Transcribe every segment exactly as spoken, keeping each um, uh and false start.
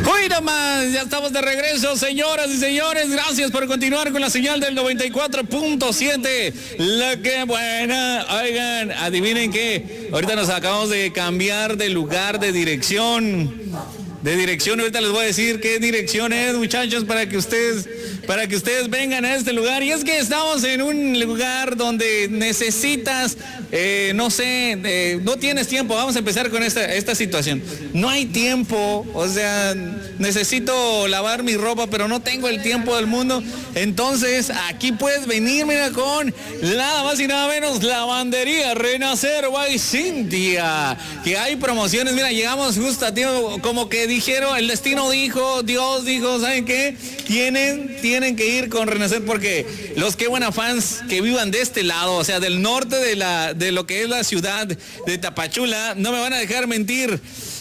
Hoy nomás, ya estamos de regreso, señoras y señores. Gracias por continuar con la señal del noventa y cuatro punto siete. La que buena. Oigan, adivinen qué. Ahorita nos acabamos de cambiar de lugar, de dirección. De dirección, ahorita les voy a decir qué dirección es, muchachos, para que ustedes, para que ustedes vengan a este lugar. Y es que estamos en un lugar donde necesitas, eh, no sé, eh, no tienes tiempo. Vamos a empezar con esta, esta situación. No hay tiempo, o sea, necesito lavar mi ropa, pero no tengo el tiempo del mundo. Entonces, aquí puedes venir, mira, con nada más y nada menos, Lavandería Renacer by Cintia, que hay promociones. Mira, llegamos justo a tiempo, como que dijeron, el destino dijo, Dios dijo, ¿saben qué? Tienen, tienen que ir con Renacer, porque los que buena fans que vivan de este lado, o sea, del norte de la, de lo que es la ciudad de Tapachula, no me van a dejar mentir.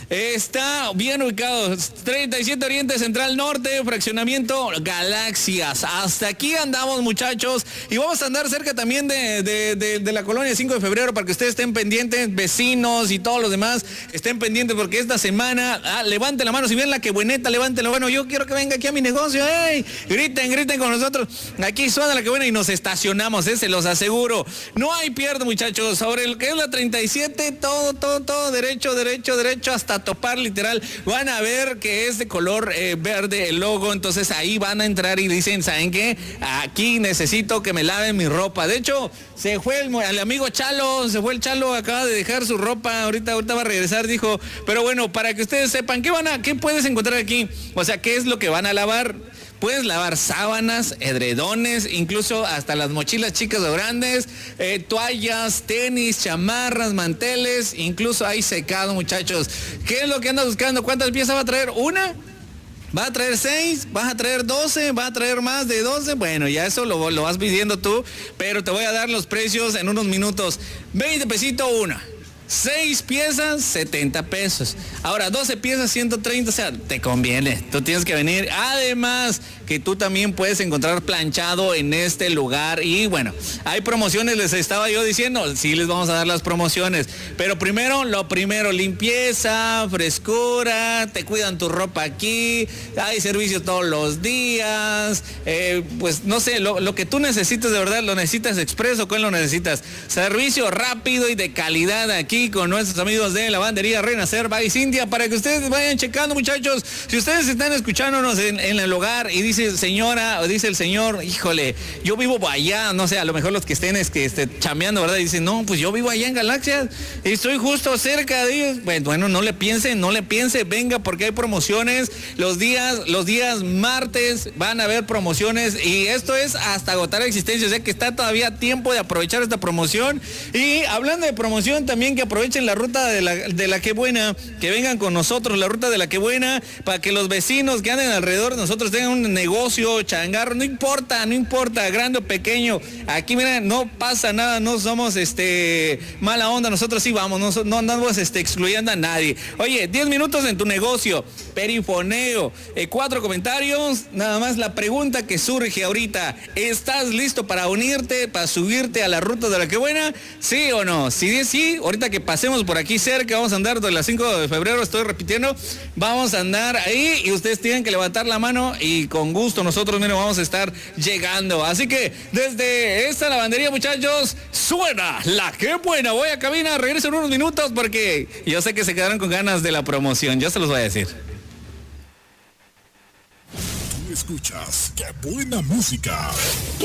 Está bien ubicado, treinta y siete Oriente Central Norte, fraccionamiento Galaxias. Hasta aquí andamos, muchachos, y vamos a andar cerca también de, de, de, de la colonia cinco de febrero, para que ustedes estén pendientes, vecinos y todos los demás estén pendientes, porque esta semana, ah, levanten la mano, si ven la que bueneta, levanten la mano, yo quiero que venga aquí a mi negocio, ¡hey! Griten, griten con nosotros, aquí suena la que buena y nos estacionamos, eh, se los aseguro. No hay pierde, muchachos, sobre el que es la treinta y siete, todo, todo, todo, derecho, derecho, derecho, hasta topar literal. Van a ver que es de color eh, verde el logo, entonces ahí van a entrar y dicen, ¿saben qué? Aquí necesito que me laven mi ropa. De hecho, se fue el, el amigo Chalo, se fue el Chalo, acaba de dejar su ropa, ahorita, ahorita va a regresar, dijo, pero bueno, para que ustedes sepan, ¿qué van a, qué puedes encontrar aquí? O sea, ¿qué es lo que van a lavar? Puedes lavar sábanas, edredones, incluso hasta las mochilas chicas o grandes, eh, toallas, tenis, chamarras, manteles, incluso hay secado, muchachos. ¿Qué es lo que andas buscando? ¿Cuántas piezas va a traer? ¿Una? ¿Va a traer seis? ¿Vas a traer doce? ¿Va a traer más de doce? Bueno, ya eso lo, lo vas pidiendo tú, pero te voy a dar los precios en unos minutos. veinte pesito una. seis piezas, setenta pesos. Ahora, doce piezas, ciento treinta, o sea, te conviene. Tú tienes que venir. Además, que tú también puedes encontrar planchado en este lugar. Y bueno, hay promociones, les estaba yo diciendo, sí les vamos a dar las promociones. Pero primero, lo primero, limpieza, frescura, te cuidan tu ropa aquí, hay servicio todos los días. Eh, pues no sé, lo, lo que tú necesitas de verdad, lo necesitas expreso, ¿cuál lo necesitas? Servicio rápido y de calidad aquí con nuestros amigos de Lavandería Renacer by Cintia, para que ustedes vayan checando, muchachos. Si ustedes están escuchándonos en, en el hogar y dice señora o dice el señor, híjole, yo vivo allá, no sé, a lo mejor los que estén es que esté chameando, ¿verdad? Y dicen, no, pues yo vivo allá en Galaxias y estoy justo cerca de ellos. Bueno, bueno, no le piense, no le piense, venga, porque hay promociones los días, los días martes van a haber promociones y esto es hasta agotar existencia, o sea que está todavía tiempo de aprovechar esta promoción. Y hablando de promoción, también que aprovechen la ruta de la, de la que buena, que vengan con nosotros, la ruta de la que buena, para que los vecinos que anden alrededor de nosotros tengan un negocio, changarro, no importa, no importa, grande o pequeño, aquí miren, no pasa nada, no somos este mala onda, nosotros sí vamos, no, no andamos este, excluyendo a nadie. Oye, diez minutos en tu negocio, perifoneo, eh, cuatro comentarios, nada más la pregunta que surge ahorita, ¿estás listo para unirte, para subirte a la ruta de la que buena? ¿Sí o no? Si es sí, ahorita que pasemos por aquí cerca, vamos a andar de las cinco de febrero, estoy repitiendo, vamos a andar ahí y ustedes tienen que levantar la mano y con gusto nosotros miren, vamos a estar llegando. Así que desde esta lavandería, muchachos, suena la que buena. Voy a cabina, regreso en unos minutos porque yo sé que se quedaron con ganas de la promoción, ya se los voy a decir. Tú escuchas, qué buena música.